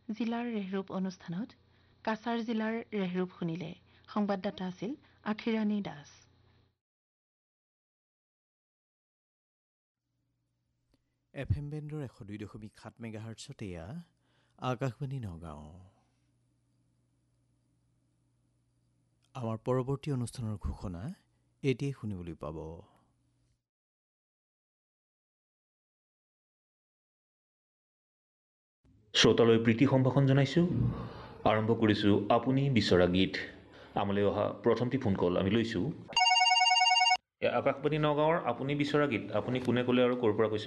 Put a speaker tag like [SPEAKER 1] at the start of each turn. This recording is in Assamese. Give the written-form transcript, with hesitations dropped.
[SPEAKER 1] জিলাৰ ৰেহৰূপ অনুষ্ঠানত কাছাৰ জিলাৰ ৰেহৰূপ শুনিলে সংবাদদাতা আছিল আখিৰাণী দাস।
[SPEAKER 2] FM বেণ্ডৰ 102.7 মেগাহাৰ্টছত এয়া আকাশবাণী নগাঁও। আমাৰ পৰৱৰ্তী অনুষ্ঠানৰ ঘোষণা এতিয়াই শুনিবলৈ পাব।
[SPEAKER 3] শ্ৰোতালৈ প্ৰীতি সম্ভাষণ জনাইছোঁ। আৰম্ভ কৰিছোঁ আপুনি বিচৰা গীত। আমালৈ অহা প্ৰথমটি ফোন কল আমি লৈছোঁ। আকাশবাণী নগাঁৱৰ আপুনি বিচৰা গীত। আপুনি কোনে ক'লে আৰু ক'ৰ পৰা কৈছে?